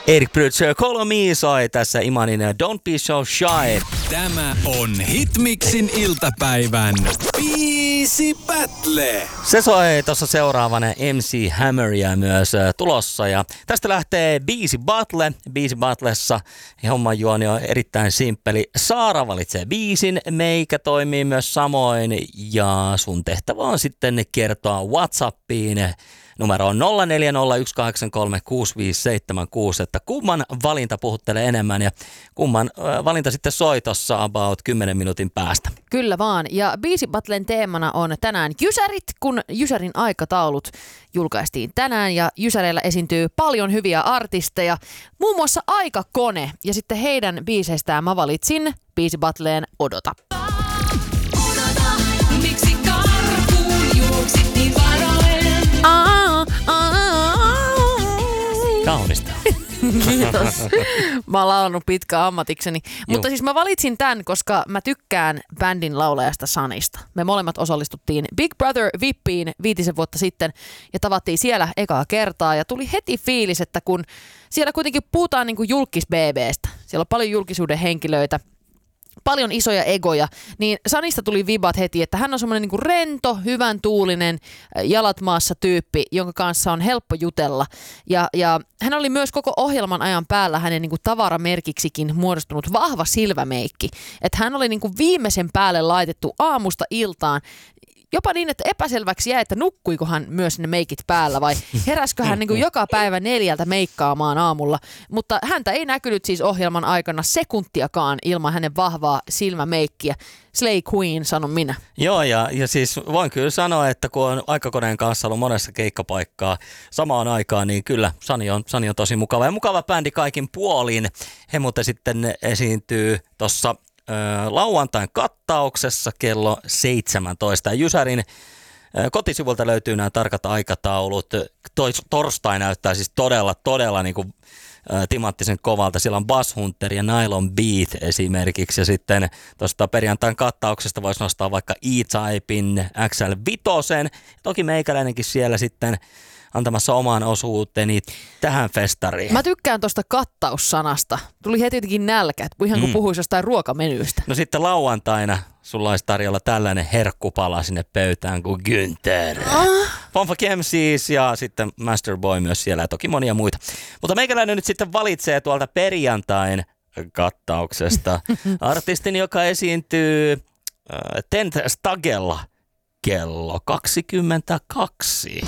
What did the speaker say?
Eric Prydz, Call Me soi tässä Imanin Don't Be So Shy. Tämä on Hitmixin iltapäivän Biisi Battle. Se soi tuossa seuraavana MC Hammeria myös tulossa ja tästä lähtee Biisi Battle. Biisi Battlessa homman juoni on erittäin simppeli. Saara valitsee biisin, meikä toimii myös samoin ja sun tehtävä on sitten kertoa WhatsAppiin numero on 0401836576, että kumman valinta puhuttelee enemmän ja kumman valinta sitten soi tossa about 10 minuutin päästä. Kyllä vaan. Ja Biisi Battlen teemana on tänään Jysärit, kun Jysärin aikataulut julkaistiin tänään ja Jysäreillä esiintyy paljon hyviä artisteja, muun muassa Aikakone ja sitten heidän biiseistään mä valitsin Biisi Battleen Odota. Miksi karkuun juoksit niin varoen? Kaunista. Kiitos. Mä oon laulannut pitkään ammatikseni. Mutta siis mä valitsin tämän, koska mä tykkään bändin laulajasta Sanista. Me molemmat osallistuttiin Big Brother VIPiin 5 vuotta sitten ja tavattiin siellä ekaa kertaa. Ja tuli heti fiilis, että kun siellä kuitenkin puhutaan niin kuin julkis-BBstä. Siellä on paljon julkisuuden henkilöitä. Paljon isoja egoja, niin Sanista tuli vibat heti, että hän on semmoinen niinku rento, hyvän tuulinen, jalat maassa tyyppi, jonka kanssa on helppo jutella. Ja hän oli myös koko ohjelman ajan päällä hänen niinku tavaramerkiksikin muodostunut vahva silmämeikki. Että hän oli niinku viimeisen päälle laitettu aamusta iltaan. Jopa niin, että epäselväksi jäi, että nukkuikohan myös ne meikit päällä vai heräskö hän niin kuin joka päivä 4 meikkaamaan aamulla. Mutta häntä ei näkynyt siis ohjelman aikana sekuntiakaan ilman hänen vahvaa silmämeikkiä. Slay Queen, sanon minä. Joo, ja siis voin kyllä sanoa, että kun on Aikakoneen kanssa ollut monessa keikkapaikkaa samaan aikaan, niin kyllä Sani on tosi mukava. Ja mukava bändi kaikin puolin. He muuten sitten esiintyy tuossa lauantain kattauksessa kello 17. Jysärin kotisivulta löytyy nämä tarkat aikataulut. Torstai näyttää siis todella niin kuin timanttisen kovalta. Siellä on Bass Hunter ja Nylon Beat esimerkiksi. Ja sitten tuosta perjantain kattauksesta voisi nostaa vaikka E-Typein XL5. Toki meikäläinenkin siellä sitten antamassa oman osuuteni tähän festariin. Mä tykkään tuosta kattaussanasta. Tuli heti jotenkin nälkä, ihan kuin puhuisi jostain ruokamenystä. No sitten lauantaina sulla olisi tarjolla tällainen herkkupala sinne pöytään kuin Günther. Fonfa Kem siis ja sitten Masterboy myös siellä ja toki monia muita. Mutta meikäläinen nyt sitten valitsee tuolta perjantain kattauksesta artistin, joka esiintyy Tenth Stagella kello 22.